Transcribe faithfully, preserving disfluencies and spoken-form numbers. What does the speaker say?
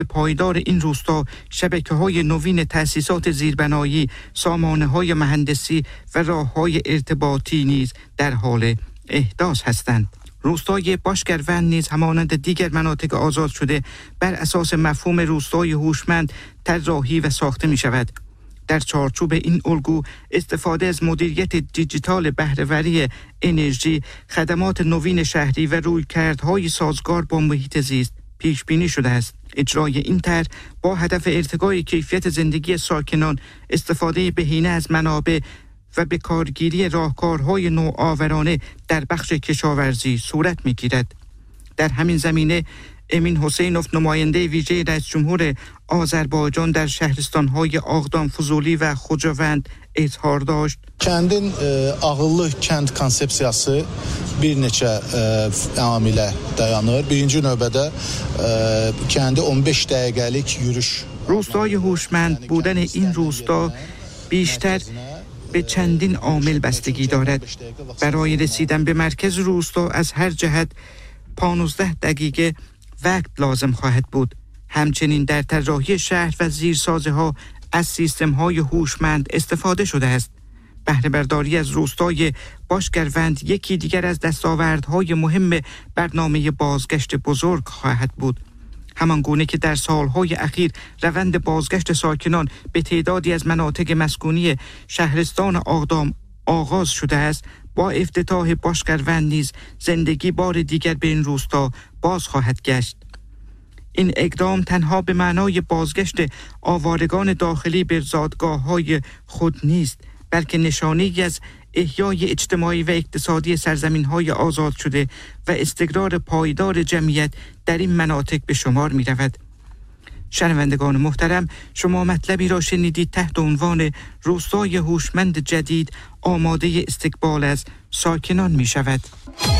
پایدار این روستا شبکه‌های نوین تأسیسات زیربنایی، سامانه‌های مهندسی و راه‌های ارتباطی نیز در حال احداث هستند. روستای باشگروند نیز همانند دیگر مناطق آزاد شده بر اساس مفهوم روستای هوشمند طراحی و ساخته می شود. در چارچوب این الگو استفاده از مدیریت دیجیتال بهره‌وری انرژی، خدمات نوین شهری و رویکردهای سازگار با محیط زیست پیش بینی شده است. اجرای این طرح با هدف ارتقای کیفیت زندگی ساکنان، استفاده بهینه از منابع و به کارگیری راهکارهای نوآورانه در بخش کشاورزی صورت می‌گیرد. در همین زمینه امین حسینوف، نماینده ویژه رئیس جمهور آذربایجان در شهرستان‌های آغدام، فضولی و خوجاوند اظهار داشت: Kəndin ağıllı kənd konsepsiyası bir neçə amilə dayanır. Birinci növbədə kəndi on beş dəqiqəlik yürüyüş. روستای هوشمند بودن این روستا بیشتر به چندین عامل بستگی دارد. برای رسیدن به مرکز روستا از هر جهت پانزده دقیقه وقت لازم خواهد بود. همچنین در طراحی شهر و زیرسازه‌ها از سیستم‌های هوشمند استفاده شده است. بهره برداری از روستای باشگروند یکی دیگر از دستاوردهای مهم برنامه بازگشت بزرگ خواهد بود. همان گونه که در سالهای اخیر روند بازگشت ساکنان به تعدادی از مناطق مسکونی شهرستان آغدام آغاز شده است، با افتتاح باشگروند نیز زندگی بار دیگر به این روستا باز خواهد گشت. این اقدام تنها به معنای بازگشت آوارگان داخلی به زادگاه‌های خود نیست، بلکه نشانه‌ای از احیای اجتماعی و اقتصادی سرزمین‌های آزاد شده و استقرار پایدار جمعیت در این مناطق به شمار می‌رود. شنوندگان محترم، شما مطلبی را شنیدید تحت عنوان روستای هوشمند جدید آماده استقبال از ساکنان می‌شود.